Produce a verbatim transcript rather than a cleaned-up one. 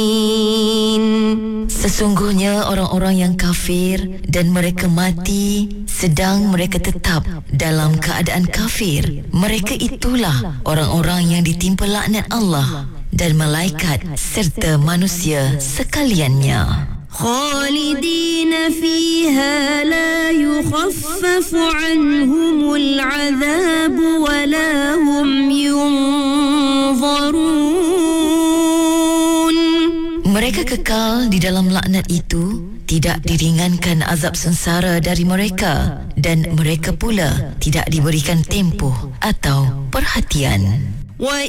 Sesungguhnya orang-orang yang kafir dan mereka mati sedang mereka tetap dalam keadaan kafir, mereka itulah orang-orang yang ditimpa laknat Allah dan malaikat serta manusia sekaliannya. خالدين فيها لا يخفف عنهم العذاب ولا هم ينظرون. Mereka kekal di dalam laknat itu, tidak diringankan azab sengsara dari mereka, dan mereka pula tidak diberikan tempoh atau perhatian. وَإِنَّ